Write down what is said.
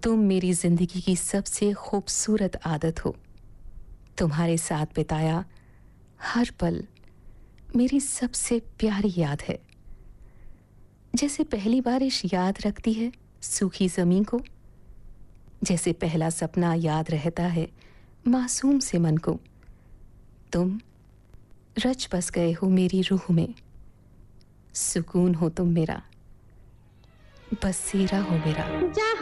तुम मेरी जिंदगी की सबसे खूबसूरत आदत हो। तुम्हारे साथ बिताया हर पल मेरी सबसे प्यारी याद है। जैसे पहली बारिश याद रखती है सूखी जमीन को, जैसे पहला सपना याद रहता है मासूम से मन को। तुम रच बस गए हो मेरी रूह में, सुकून हो तुम मेरा, बसेरा हो मेरा।